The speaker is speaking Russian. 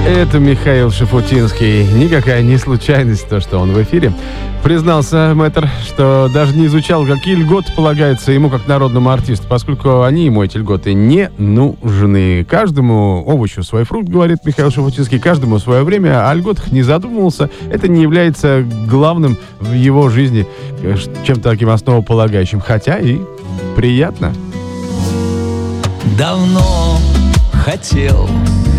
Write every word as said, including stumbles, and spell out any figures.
Это Михаил Шафутинский. Никакая не случайность то, что он в эфире. Признался мэтр, что даже не изучал, какие льготы полагаются ему как народному артисту, поскольку они ему, эти льготы, не нужны. Каждому овощу свой фрукт, говорит Михаил Шафутинский, каждому свое время, о льготах не задумывался. Это не является главным в его жизни, чем-то таким основополагающим. Хотя и приятно. Давно хотел